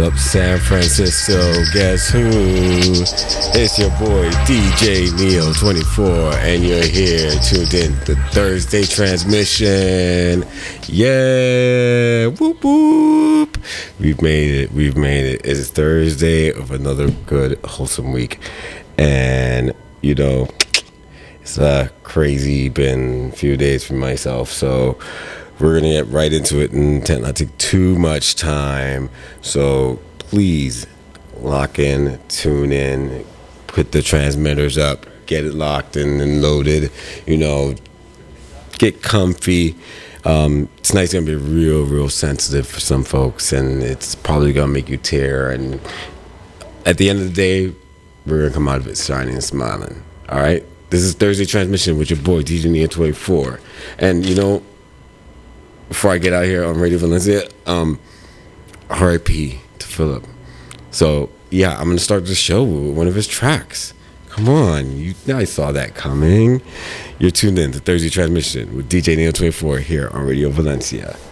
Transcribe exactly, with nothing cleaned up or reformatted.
up, San Francisco? Guess who? It's your boy D J Neo twenty-four, and you're here tuned in to Thursday transmission. Yeah, whoop whoop. We've made it. We've made it. It's Thursday of another good, wholesome week, and you know, it's a crazy been few days for myself. So we're gonna get right into it and tend not to take too much time. So please lock in, tune in, put the transmitters up, get it locked in and loaded. You know, get comfy. Um, tonight's gonna be real, real sensitive for some folks, and it's probably gonna make you tear. And at the end of the day, we're gonna come out of it shining and smiling. All right. This is Thursday transmission with your boy D J Neo twenty-four, and you know, before I get out here on Radio Valencia, um, R I P to Philip. So, yeah, I'm going to start the show with one of his tracks. Come on, you guys saw that coming. You're tuned in to Thursday Transmission with D J Neo twenty-four here on Radio Valencia.